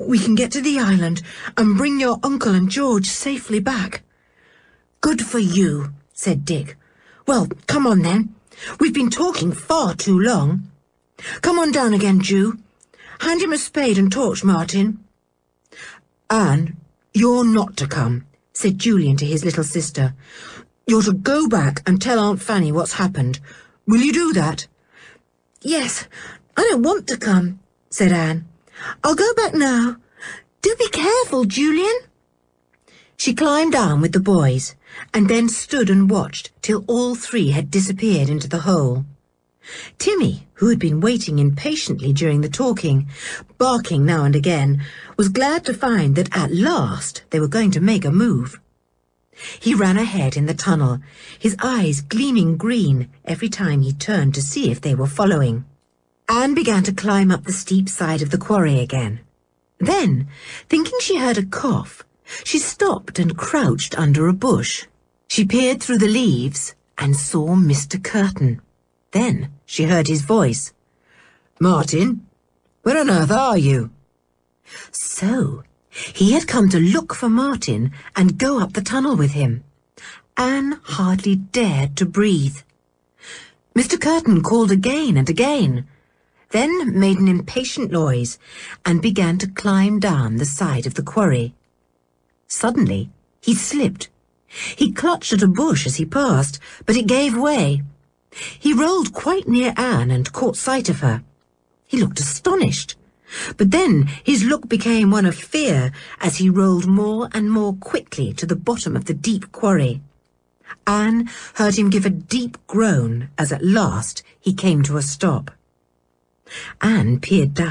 we can get to the island and bring your uncle and George safely back." "Good for you," said Dick. "Well, come on then. We've been talking far too long. Come on down again, Ju. Hand him a spade and torch, Martin." "Anne, you're not to come," said Julian to his little sister. "You're to go back and tell Aunt Fanny what's happened. Will you do that?" "Yes, I don't want to come," said Anne. "I'll go back now. Do be careful, Julian." She climbed down with the boys and then stood and watched till all three had disappeared into the hole. Timmy, who had been waiting impatiently during the talking, barking now and again, was glad to find that at last they were going to make a move. He ran ahead in the tunnel, his eyes gleaming green every time he turned to see if they were following. Anne began to climb up the steep side of the quarry again. Then, thinking she heard a cough, she stopped and crouched under a bush. She peered through the leaves and saw Mr. Curtin. Then she heard his voice. "Martin, where on earth are you?" So, he had come to look for Martin and go up the tunnel with him. Anne hardly dared to breathe. Mr. Curtin called again and again, then made an impatient noise and began to climb down the side of the quarry. Suddenly, he slipped. He clutched at a bush as he passed, but it gave way. He rolled quite near Anne and caught sight of her. He looked astonished, but then his look became one of fear as he rolled more and more quickly to the bottom of the deep quarry. Anne heard him give a deep groan as at last he came to a stop. Anne peered down.